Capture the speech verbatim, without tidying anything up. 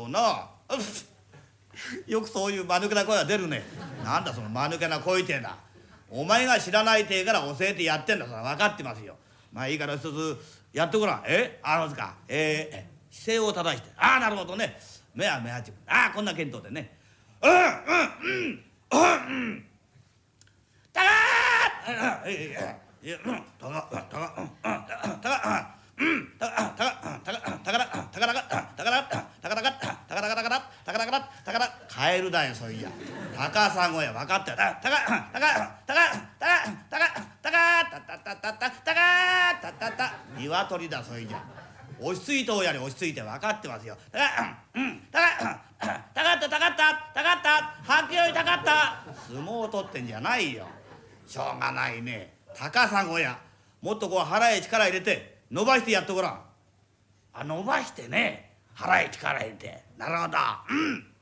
な。よくそういう間抜けな声が出るね。なんだその間抜けな声ってんだ。お前が知らないてえから教えてやってんだ。それ分かってますよ。まあいいから一つやってごらん。えあのですか。えー、姿勢を正して。ああなるほどね。目は目八分。ああこんな見当でね。うんうんうんうんうん。たがー。いやいやうんたがたがたがうんたがたがたがたがらたがらたがらたがらたがらたがらたがらたがらたがらたがらカエルだよそういや。高砂や分かったよ。たがたがたがたがたがたがたがたたたたたがたたた鶏だそういや。落ち着いておやり落ち着いて分かってますよ。たがうんたがたがったたがったたがったはっきよいたがった相撲を取ってんじゃないよ。しょうがないね。高砂やもっとこう腹へ力入れて伸ばしてやってごらん。あ伸ばしてね腹へ力入れてなるほどうん。